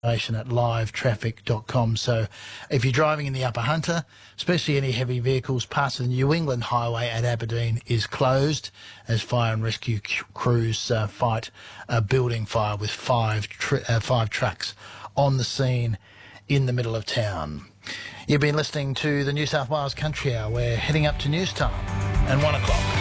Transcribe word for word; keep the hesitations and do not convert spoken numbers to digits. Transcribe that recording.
Information at live traffic dot com. So if you're driving in the Upper Hunter, especially any heavy vehicles, past the New England Highway at Aberdeen is closed as fire and rescue c- crews uh, fight a building fire with five tr- uh, five trucks on the scene in the middle of town. You've been listening to the New South Wales Country Hour. We're heading up to news time and one o'clock.